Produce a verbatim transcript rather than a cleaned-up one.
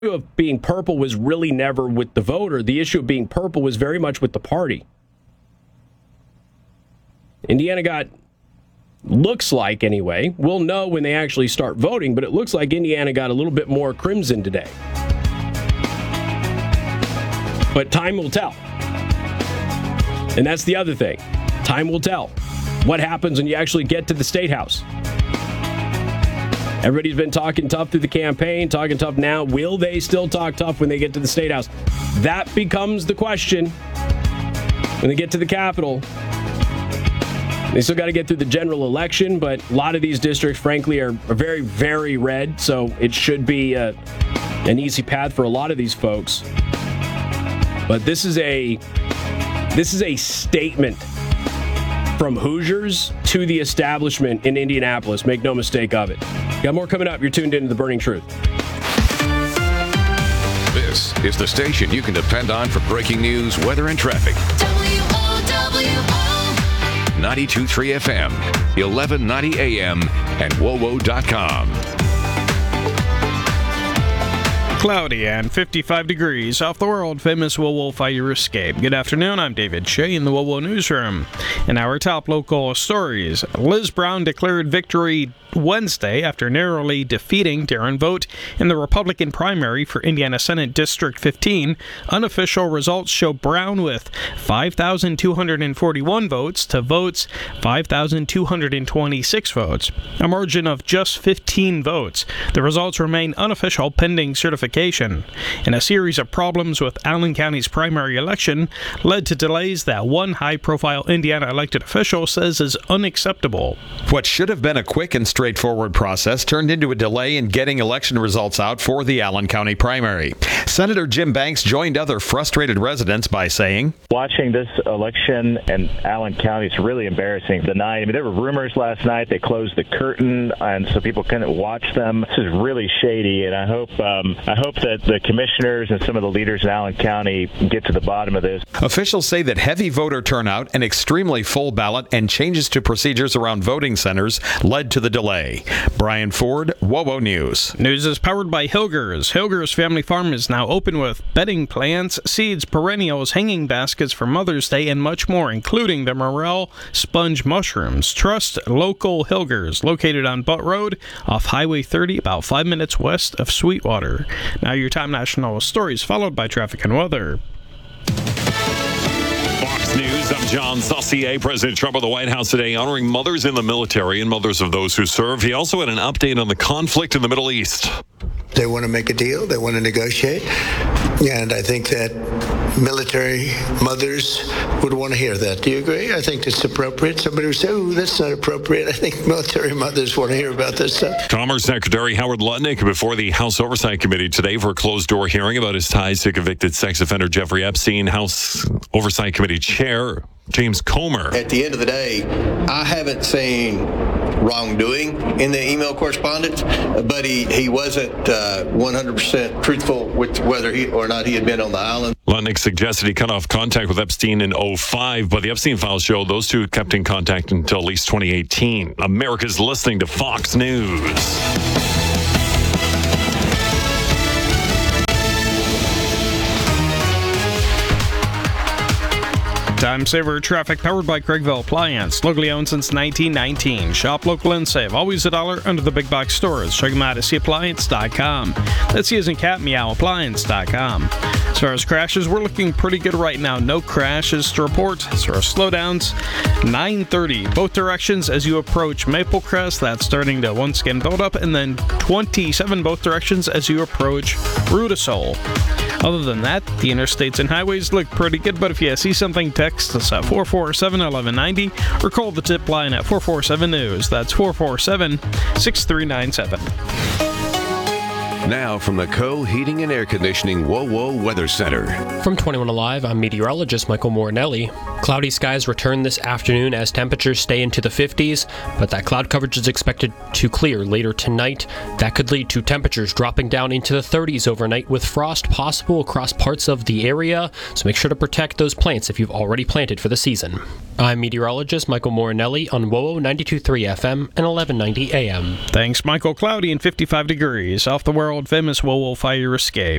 of being purple was really never with the voter. The issue of being purple was very much with the party. Indiana got, looks like anyway, we'll know when they actually start voting, but it looks like Indiana got a little bit more crimson today. But time will tell. And that's the other thing. Time will tell what happens when you actually get to the State House. Everybody's been talking tough through the campaign, talking tough now. Will they still talk tough when they get to the State House? That becomes the question when they get to the Capitol. They still got to get through the general election, but a lot of these districts, frankly, are, are very, very red, so it should be uh, an easy path for a lot of these folks. But this is a this is a statement from Hoosiers to the establishment in Indianapolis. Make no mistake of it. Got more coming up. You're tuned into The Burning Truth. This is the station you can depend on for breaking news, weather, and traffic. W O W O ninety-two point three F M, eleven ninety A M, and W O W O dot com. Cloudy and fifty-five degrees off the world-famous W O W O fire escape. Good afternoon, I'm David Shea in the W O W O Newsroom. In our top local stories, Liz Brown declared victory Wednesday after narrowly defeating Darren Vogt in the Republican primary for Indiana Senate District fifteen. Unofficial results show Brown with five thousand two hundred forty-one votes to Vogt's five thousand two hundred twenty-six votes, a margin of just fifteen votes. The results remain unofficial pending certification. And a series of problems with Allen County's primary election led to delays that one high-profile Indiana elected official says is unacceptable. What should have been a quick and straightforward process turned into a delay in getting election results out for the Allen County primary. Senator Jim Banks joined other frustrated residents by saying, "Watching this election in Allen County is really embarrassing. The night, I mean, there were rumors last night. They closed the curtain, and so people couldn't watch them. This is really shady, and I hope um, I hope that the commissioners and some of the leaders in Allen County get to the bottom of this." Officials say that heavy voter turnout, an extremely full ballot, and changes to procedures around voting centers led to the delay. Brian Ford, W O W O News. News is powered by Hilgers. Hilgers Family Farm is now open with bedding plants, seeds, perennials, hanging baskets for Mother's Day, and much more, including the morel sponge mushrooms. Trust local Hilgers, located on Butt Road off Highway thirty, about five minutes west of Sweetwater. Now your time national stories, followed by traffic and weather. Fox News, I'm John Saucier. President Trump at the White House today honoring mothers in the military and mothers of those who serve. He also had an update on the conflict in the Middle East. They want to make a deal. They want to negotiate. And I think that military mothers would want to hear that. Do you agree? I think it's appropriate. Somebody would say, oh, that's not appropriate. I think military mothers want to hear about this stuff. Commerce Secretary Howard Lutnick before the House Oversight Committee today for a closed-door hearing about his ties to convicted sex offender Jeffrey Epstein. House Oversight Committee Chair James Comer. At the end of the day, I haven't seen wrongdoing in the email correspondence, but he, he wasn't uh, one hundred percent truthful with whether he or not he had been on the island. Lutnick suggested he cut off contact with Epstein in oh five, but the Epstein files show those two kept in contact until at least twenty eighteen. America's listening to Fox News. Time Saver traffic powered by Craigville Appliance. Locally owned since nineteen nineteen. Shop local and save. Always a dollar under the big box stores. Check them out at c appliance dot com. That's C as in cat, meow, appliance dot com. As far as crashes, we're looking pretty good right now. No crashes to report. As far as slowdowns, nine thirty. Both directions as you approach Maple Crest. That's starting to once again build up. And then twenty-seven both directions as you approach Rudisol. Other than that, the interstates and highways look pretty good, but if you see something, text us at four four seven, one one nine zero or call the tip line at four four seven news. That's four four seven, six three nine seven. Now from the Co Heating and Air Conditioning W O W O Weather Center. From twenty-one Alive, I'm meteorologist Michael Morinelli. Cloudy skies return this afternoon as temperatures stay into the fifties, but that cloud coverage is expected to clear later tonight. That could lead to temperatures dropping down into the thirties overnight with frost possible across parts of the area, so make sure to protect those plants if you've already planted for the season. I'm meteorologist Michael Morinelli on W O W O ninety-two point three F M and eleven ninety A M. Thanks, Michael. Cloudy and fifty-five degrees off the world famous W O W O fire escape.